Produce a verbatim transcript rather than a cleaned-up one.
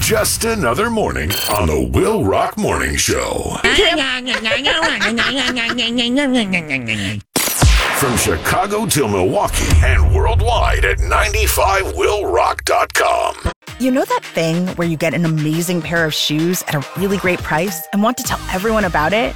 Just another morning on the Will Rock Morning Show. From Chicago till Milwaukee and worldwide at ninety-five will rock dot com. You know that thing where you get an amazing pair of shoes at a really great price and want to tell everyone about it?